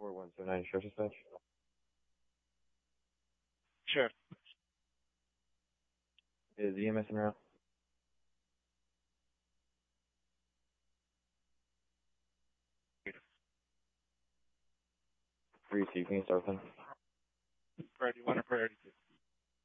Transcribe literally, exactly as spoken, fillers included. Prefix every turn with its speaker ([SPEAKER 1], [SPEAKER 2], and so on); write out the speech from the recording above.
[SPEAKER 1] four one seven nine Sheriff's Dispatch.
[SPEAKER 2] Sheriff.
[SPEAKER 1] Is E M S en route? Three, so you can start with them.
[SPEAKER 2] Priority one or priority two?